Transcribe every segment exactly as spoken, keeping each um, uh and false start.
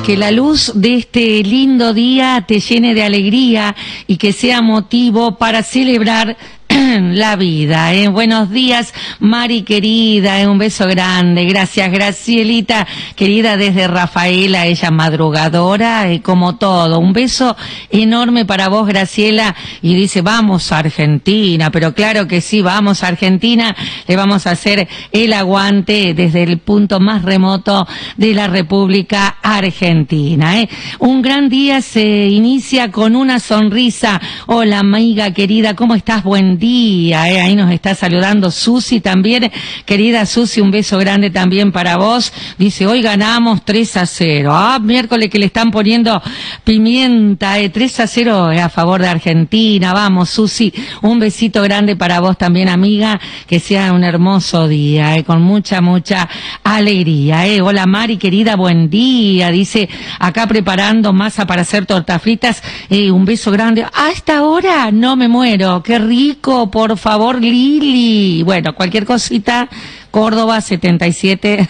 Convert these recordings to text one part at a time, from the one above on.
Que la luz de este lindo día te llene de alegría y que sea motivo para celebrar la vida, ¿eh? Buenos días, Mari querida, ¿eh? Un beso grande, gracias, Gracielita, querida desde Rafaela, ella madrugadora, eh, como todo, un beso enorme para vos, Graciela, y dice, vamos a Argentina, pero claro que sí, vamos a Argentina, le vamos a hacer el aguante desde el punto más remoto de la República Argentina, ¿eh? Un gran día se inicia con una sonrisa. Hola, amiga querida, ¿cómo estás? Buen día. Día, eh, ahí nos está saludando Susi también, querida Susi, un beso grande también para vos. Dice, hoy ganamos tres a cero. Ah, miércoles que le están poniendo pimienta, eh, tres a cero eh, a favor de Argentina. Vamos, Susi, un besito grande para vos también, amiga, que sea un hermoso día, eh, con mucha, mucha alegría. Eh. Hola, Mari, querida, buen día. Dice, acá preparando masa para hacer tortas fritas. Eh, un beso grande. A esta hora no me muero, qué rico. Por favor, Lili. Bueno, cualquier cosita, Córdoba setenta y siete,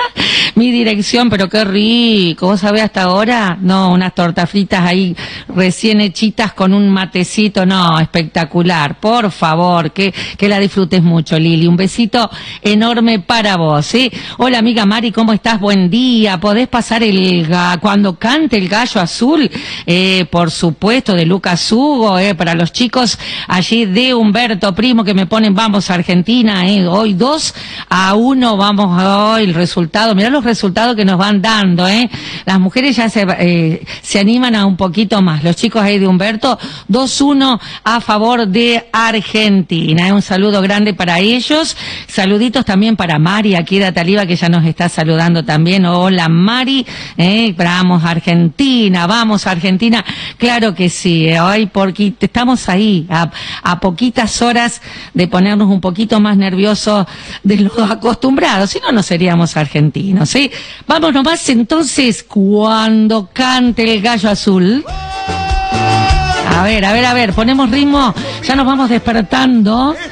mi dirección, pero qué rico. ¿Vos sabés hasta ahora? No, unas tortas fritas ahí recién hechitas con un matecito, no, espectacular. Por favor, que, que la disfrutes mucho, Lili. Un besito enorme para vos, ¿sí? Hola, amiga Mari, ¿cómo estás? Buen día. ¿Podés pasar el ga- cuando cante el gallo azul? Eh, por supuesto, de Lucas Hugo, eh, para los chicos allí de Humberto Primo que me ponen, vamos a Argentina, eh, hoy dos a uno, vamos hoy, el resultado, mirá los resultados que nos van dando, eh, las mujeres ya se, eh, se animan a un poquito más, los chicos ahí de Humberto, dos uno a favor de Argentina, eh, un saludo grande para ellos, saluditos también para Mari, aquí de Ataliba, que ya nos está saludando también, hola Mari, eh, vamos a Argentina, vamos a Argentina, claro que sí, eh, hoy porque estamos ahí, a, a poquitas horas de ponernos un poquito más nerviosos de lo acostumbrados, si no, no seríamos argentinos, ¿sí? Vamos nomás entonces, cuando cante el gallo azul. A ver, a ver, a ver, ponemos ritmo, ya nos vamos despertando.